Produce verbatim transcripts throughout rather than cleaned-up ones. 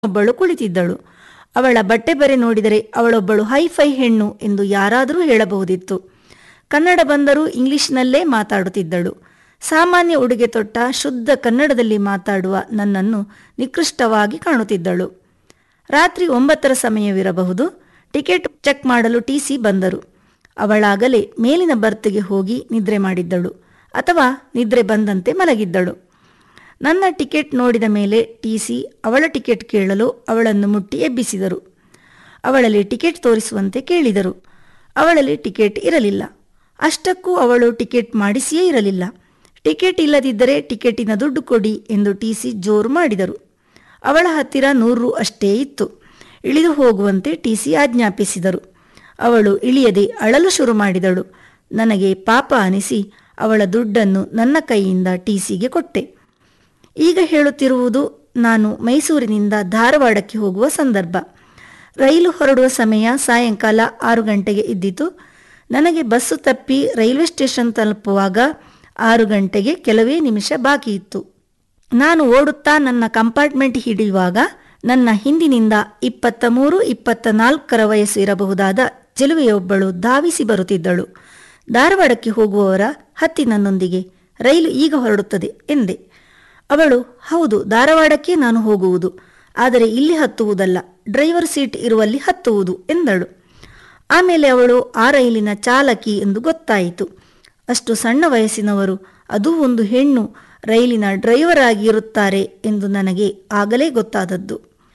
ಒಬ್ಬಳು ಕುಳಿತಿದ್ದಳು. ಅವಳ ಬಟ್ಟೆ ಬರೆ ನೋಡಿದರೆ ಅವಳೊಬ್ಬಳು ಹೈಫೈ ಹೆಣ್ಣು ಎಂದು ಯಾರಾದರೂ ಹೇಳಬಹುದಿತ್ತು. ಕನ್ನಡ ಬಂದರೂ ಇಂಗ್ಲಿಷ್ನಲ್ಲೇ ಮಾತಾಡುತ್ತಿದ್ದಳು. ಸಾಮಾನ್ಯ ಉಡುಗೆ ತೊಟ್ಟ ಶುದ್ಧ ಕನ್ನಡದಲ್ಲಿ ಮಾತಾಡುವ ನನ್ನನ್ನು ನಿಕೃಷ್ಟವಾಗಿ ಕಾಣುತ್ತಿದ್ದಳು. ರಾತ್ರಿ ಒಂಬತ್ತರ ಸಮಯವಿರಬಹುದು. ಟಿಕೆಟ್ ಚೆಕ್ ಮಾಡಲು ಟಿ ಸಿ ಬಂದರು. ಅವಳಾಗಲೇ ಮೇಲಿನ ಬರ್ತ್ಗೆ ಹೋಗಿ ನಿದ್ರೆ ಮಾಡಿದ್ದಳು, ಅಥವಾ ನಿದ್ರೆ ಬಂದಂತೆ ಮಲಗಿದ್ದಳು. ನನ್ನ ಟಿಕೆಟ್ ನೋಡಿದ ಮೇಲೆ ಟಿ ಸಿ ಅವಳ ಟಿಕೆಟ್ ಕೇಳಲು ಅವಳನ್ನು ಮುಟ್ಟಿ ಎಬ್ಬಿಸಿದರು. ಅವಳಲ್ಲಿ ಟಿಕೆಟ್ ತೋರಿಸುವಂತೆ ಕೇಳಿದರು. ಅವಳಲ್ಲಿ ಟಿಕೆಟ್ ಇರಲಿಲ್ಲ. ಅಷ್ಟಕ್ಕೂ ಅವಳು ಟಿಕೆಟ್ ಮಾಡಿಸಿಯೇ ಇರಲಿಲ್ಲ. ಟಿಕೆಟ್ ಇಲ್ಲದಿದ್ದರೆ ಟಿಕೆಟಿನ ದುಡ್ಡು ಕೊಡಿ ಎಂದು ಟಿ ಸಿ ಜೋರು ಮಾಡಿದರು. ಅವಳ ಹತ್ತಿರ ನೂರು ರು ಅಷ್ಟೇ ಇತ್ತು. ಇಳಿದು ಹೋಗುವಂತೆ ಟಿ ಸಿ ಆಜ್ಞಾಪಿಸಿದರು. ಅವಳು ಇಳಿಯದೆ ಅಳಲು ಶುರು ಮಾಡಿದಳು. ನನಗೆ ಪಾಪ ಅನಿಸಿ ಅವಳ ದುಡ್ಡನ್ನು ನನ್ನ ಕೈಯಿಂದ ಟಿ ಸಿಗೆ ಕೊಟ್ಟೆ. ಈಗ ಹೇಳುತ್ತಿರುವುದು ನಾನು ಮೈಸೂರಿನಿಂದ ಧಾರವಾಡಕ್ಕೆ ಹೋಗುವ ಸಂದರ್ಭ. ರೈಲು ಹೊರಡುವ ಸಮಯ ಸಾಯಂಕಾಲ ಆರು ಗಂಟೆಗೆ ಇದ್ದಿತು. ನನಗೆ ಬಸ್ಸು ತಪ್ಪಿ ರೈಲ್ವೆ ಸ್ಟೇಷನ್ ತಲುಪುವಾಗ ಆರು ಗಂಟೆಗೆ ಕೆಲವೇ ನಿಮಿಷ ಬಾಕಿ ಇತ್ತು. ನಾನು ಓಡುತ್ತಾ ನನ್ನ ಕಂಪಾರ್ಟ್ಮೆಂಟ್ ಹಿಡಿಯುವಾಗ ನನ್ನ ಹಿಂದಿನಿಂದ ಇಪ್ಪತ್ತ ಮೂರು ಇಪ್ಪತ್ತ ನಾಲ್ಕರ ವಯಸ್ಸು ಇರಬಹುದಾದ ಚೆಲುವೆಯೊಬ್ಬಳು ಧಾವಿಸಿ ಬರುತ್ತಿದ್ದಳು. ಧಾರವಾಡಕ್ಕೆ ಹೋಗುವವರ ಹತ್ತಿ ನನ್ನೊಂದಿಗೆ, ರೈಲು ಈಗ ಹೊರಡುತ್ತದೆ ಎಂದೆ. ಅವಳು, ಹೌದು, ಧಾರವಾಡಕ್ಕೆ ನಾನು ಹೋಗುವುದು, ಆದರೆ ಇಲ್ಲಿ ಹತ್ತುವುದಲ್ಲ, ಡ್ರೈವರ್ ಸೀಟ್ ಇರುವಲ್ಲಿ ಹತ್ತುವುದು ಎಂದಳು. ಆಮೇಲೆ ಅವಳು ಆ ರೈಲಿನ ಚಾಲಕಿ ಎಂದು ಗೊತ್ತಾಯಿತು. ಅಷ್ಟು ಸಣ್ಣ ವಯಸ್ಸಿನವರು, ಅದೂ ಒಂದು ಹೆಣ್ಣು, ರೈಲಿನ ಡ್ರೈವರ್ ಆಗಿರುತ್ತಾರೆ ಎಂದು ನನಗೆ ಆಗಲೇ ಗೊತ್ತಾದದ್ದು.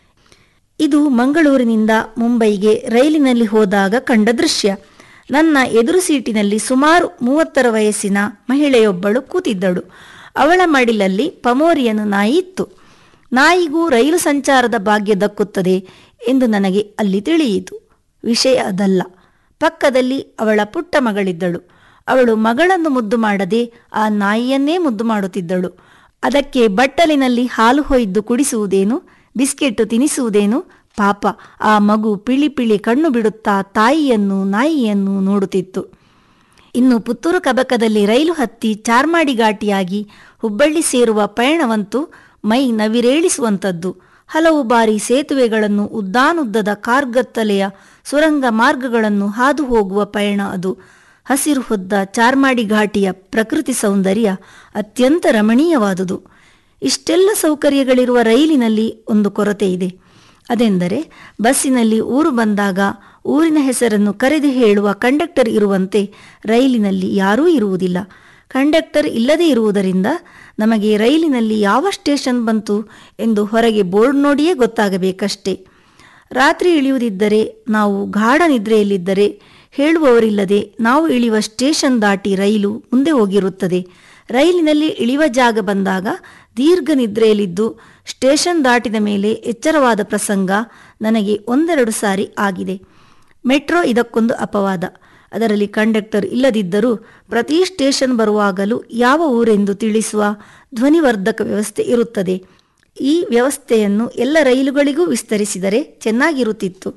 ಇದು ಮಂಗಳೂರಿನಿಂದ ಮುಂಬೈಗೆ ರೈಲಿನಲ್ಲಿ ಹೋದಾಗ ಕಂಡ ದೃಶ್ಯ. ನನ್ನ ಎದುರು ಸೀಟಿನಲ್ಲಿ ಸುಮಾರು ಮೂವತ್ತರ ವಯಸ್ಸಿನ ಮಹಿಳೆಯೊಬ್ಬಳು ಕೂತಿದ್ದಳು. ಅವಳ ಮಡಿಲಲ್ಲಿ ಪಮೋರಿಯನ್ ನಾಯಿ ಇತ್ತು. ನಾಯಿಗೂ ರೈಲು ಸಂಚಾರದ ಭಾಗ್ಯ ದಕ್ಕುತ್ತದೆ ಎಂದು ನನಗೆ ಅಲ್ಲಿ ತಿಳಿಯಿತು. ವಿಷಯ ಅದಲ್ಲ. ಪಕ್ಕದಲ್ಲಿ ಅವಳ ಪುಟ್ಟ ಮಗಳಿದ್ದಳು. ಅವಳು ಮಗಳನ್ನು ಮುದ್ದು ಮಾಡದೆ ಆ ನಾಯಿಯನ್ನೇ ಮುದ್ದು ಮಾಡುತ್ತಿದ್ದಳು. ಅದಕ್ಕೆ ಬಟ್ಟಲಿನಲ್ಲಿ ಹಾಲು ಹೊಯ್ದು ಕುಡಿಸುವುದೇನು, ಬಿಸ್ಕೆಟ್ಟು ತಿನಿಸುವುದೇನು? ಪಾಪ, ಆ ಮಗು ಪಿಳಿ ಪಿಳಿ ಕಣ್ಣು ಬಿಡುತ್ತಾ ತಾಯಿಯನ್ನು ನಾಯಿಯನ್ನು ನೋಡುತ್ತಿತ್ತು. ಇನ್ನು ಪುತ್ತೂರು ಕಬಕದಲ್ಲಿ ರೈಲು ಹತ್ತಿ ಚಾರ್ಮಾಡಿ ಘಾಟಿಯಾಗಿ ಹುಬ್ಬಳ್ಳಿ ಸೇರುವ ಪಯಣವಂತೂ ಮೈ ನವಿರೇಳಿಸುವಂಥದ್ದು. ಹಲವು ಬಾರಿ ಸೇತುವೆಗಳನ್ನು, ಉದ್ದಾನುದ್ದದ ಕಾರ್ಗತ್ತಲೆಯ ಸುರಂಗ ಮಾರ್ಗಗಳನ್ನು ಹಾದು ಹೋಗುವ ಪಯಣ ಅದು. ಹಸಿರು ಹೊದ್ದ ಚಾರ್ಮಾಡಿ ಘಾಟಿಯ ಪ್ರಕೃತಿ ಸೌಂದರ್ಯ ಅತ್ಯಂತ ರಮಣೀಯವಾದುದು. ಇಷ್ಟೆಲ್ಲ ಸೌಕರ್ಯಗಳಿರುವ ರೈಲಿನಲ್ಲಿ ಒಂದು ಕೊರತೆ ಇದೆ. ಅದೆಂದರೆ ಬಸ್ಸಿನಲ್ಲಿ ಊರು ಬಂದಾಗ ಊರಿನ ಹೆಸರನ್ನು ಕರೆದು ಹೇಳುವ ಕಂಡಕ್ಟರ್ ಇರುವಂತೆ ರೈಲಿನಲ್ಲಿ ಯಾರೂ ಇರುವುದಿಲ್ಲ. ಕಂಡಕ್ಟರ್ ಇಲ್ಲದೇ ಇರುವುದರಿಂದ ನಮಗೆ ರೈಲಿನಲ್ಲಿ ಯಾವ ಸ್ಟೇಷನ್ ಬಂತು ಎಂದು ಹೊರಗೆ ಬೋರ್ಡ್ ನೋಡಿಯೇ ಗೊತ್ತಾಗಬೇಕಷ್ಟೇ. ರಾತ್ರಿ ಇಳಿಯುವುದಿದ್ದರೆ, ನಾವು ಗಾಢ ನಿದ್ರೆಯಲ್ಲಿದ್ದರೆ ಹೇಳುವವರಿಲ್ಲದೆ ನಾವು ಇಳಿಯುವ ಸ್ಟೇಷನ್ ದಾಟಿ ರೈಲು ಮುಂದೆ ಹೋಗಿರುತ್ತದೆ. ರೈಲಿನಲ್ಲಿ ಇಳಿಯುವ ಜಾಗ ಬಂದಾಗ ದೀರ್ಘ ನಿದ್ರೆಯಲ್ಲಿದ್ದು ಸ್ಟೇಷನ್ ದಾಟಿದ ಮೇಲೆ ಎಚ್ಚರವಾದ ಪ್ರಸಂಗ ನನಗೆ ಒಂದೆರಡು ಸಾರಿ ಆಗಿದೆ. ಮೆಟ್ರೋ ಇದಕ್ಕೊಂದು ಅಪವಾದ. ಅದರಲ್ಲಿ ಕಂಡಕ್ಟರ್ ಇಲ್ಲದಿದ್ದರೂ ಪ್ರತಿ ಸ್ಟೇಷನ್ ಬರುವಾಗಲೂ ಯಾವ ಊರೆಂದು ತಿಳಿಸುವ ಧ್ವನಿವರ್ಧಕ ವ್ಯವಸ್ಥೆ ಇರುತ್ತದೆ. ಈ ವ್ಯವಸ್ಥೆಯನ್ನು ಎಲ್ಲ ರೈಲುಗಳಿಗೂ ವಿಸ್ತರಿಸಿದರೆ ಚೆನ್ನಾಗಿರುತ್ತಿತ್ತು.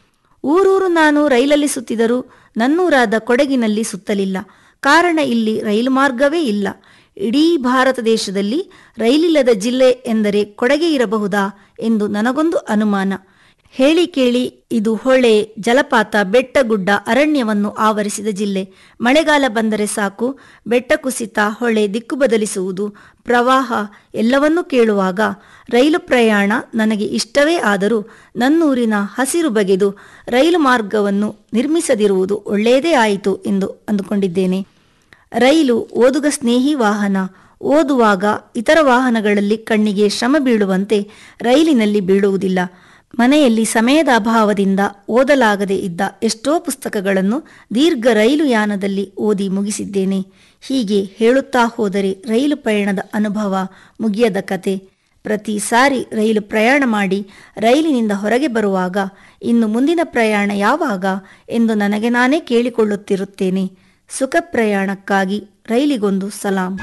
ಊರೂರು ನಾನು ರೈಲಲ್ಲಿ ಸುತ್ತಿದರೂ ನನ್ನೂರಾದ ಕೊಡಗಿನಲ್ಲಿ ಸುತ್ತಲಿಲ್ಲ. ಕಾರಣ ಇಲ್ಲಿ ರೈಲು ಮಾರ್ಗವೇ ಇಲ್ಲ. ಇಡೀ ಭಾರತ ದೇಶದಲ್ಲಿ ರೈಲಿಲ್ಲದ ಜಿಲ್ಲೆ ಎಂದರೆ ಕೊಡಗೆ ಇರಬಹುದಾ ಎಂದು ನನಗೊಂದು ಅನುಮಾನ. ಹೇಳಿ ಕೇಳಿ ಇದು ಹೊಳೆ, ಜಲಪಾತ, ಬೆಟ್ಟ ಗುಡ್ಡ, ಅರಣ್ಯವನ್ನು ಆವರಿಸಿದ ಜಿಲ್ಲೆ. ಮಳೆಗಾಲ ಬಂದರೆ ಸಾಕು, ಬೆಟ್ಟ ಕುಸಿತ, ಹೊಳೆ ದಿಕ್ಕು ಬದಲಿಸುವುದು, ಪ್ರವಾಹ ಎಲ್ಲವನ್ನೂ ಕೇಳುವಾಗ ರೈಲು ಪ್ರಯಾಣ ನನಗೆ ಇಷ್ಟವೇ ಆದರೂ ನನ್ನೂರಿನ ಹಸಿರು ಬಗೆದು ರೈಲು ಮಾರ್ಗವನ್ನು ನಿರ್ಮಿಸದಿರುವುದು ಒಳ್ಳೆಯದೇ ಆಯಿತು ಎಂದು ಅಂದುಕೊಂಡಿದ್ದೇನೆ. ರೈಲು ಓದುಗ ಸ್ನೇಹಿ ವಾಹನ. ಓದುವಾಗ ಇತರ ವಾಹನಗಳಲ್ಲಿ ಕಣ್ಣಿಗೆ ಶ್ರಮ ಬೀಳುವಂತೆ ರೈಲಿನಲ್ಲಿ ಬೀಳುವುದಿಲ್ಲ. ಮನೆಯಲ್ಲಿ ಸಮಯದ ಅಭಾವದಿಂದ ಓದಲಾಗದೆ ಇದ್ದ ಎಷ್ಟೋ ಪುಸ್ತಕಗಳನ್ನು ದೀರ್ಘ ರೈಲು ಯಾನದಲ್ಲಿ ಓದಿ ಮುಗಿಸಿದ್ದೇನೆ. ಹೀಗೆ ಹೇಳುತ್ತಾ ಹೋದರೆ ರೈಲು ಪ್ರಯಾಣದ ಅನುಭವ ಮುಗಿಯದ ಕತೆ. ಪ್ರತಿ ಸಾರಿ ರೈಲು ಪ್ರಯಾಣ ಮಾಡಿ ರೈಲಿನಿಂದ ಹೊರಗೆ ಬರುವಾಗ ಇನ್ನು ಮುಂದಿನ ಪ್ರಯಾಣ ಯಾವಾಗ ಎಂದು ನನಗೆ ನಾನೇ ಕೇಳಿಕೊಳ್ಳುತ್ತಿರುತ್ತೇನೆ. ಸುಖ ಪ್ರಯಾಣಕ್ಕಾಗಿ ರೈಲಿಗೊಂದು ಸಲಾಂ.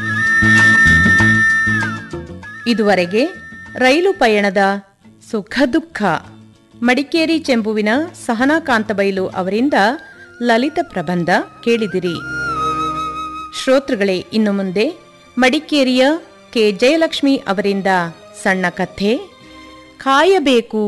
ಇದುವರೆಗೆ ರೈಲು ಪಯಣದ ಸುಖ ದುಃಖ, ಮಡಿಕೇರಿ ಚೆಂಬುವಿನ ಸಹನಾ ಕಾಂತಬೈಲು ಅವರಿಂದ ಲಲಿತ ಪ್ರಬಂಧ ಕೇಳಿದಿರಿ. ಶ್ರೋತೃಗಳೇ, ಇನ್ನು ಮುಂದೆ ಮಡಿಕೇರಿಯ ಕೆ ಜಯಲಕ್ಷ್ಮಿ ಅವರಿಂದ ಸಣ್ಣ ಕಥೆ, ಕಾಯಬೇಕು